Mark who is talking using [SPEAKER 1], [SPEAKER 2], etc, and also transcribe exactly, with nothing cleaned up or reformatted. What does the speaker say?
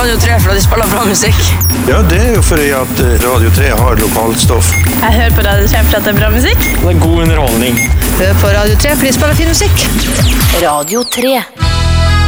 [SPEAKER 1] Radio tre for at de spiller bra musikk.
[SPEAKER 2] Ja, det er jo fordi at Radio tre har lokalt stoff.
[SPEAKER 3] Jeg hører på Radio tre for at det er bra musikk.
[SPEAKER 4] Det er god underholdning.
[SPEAKER 5] Hør på Radio tre for de spiller fin musikk.
[SPEAKER 6] Radio tre.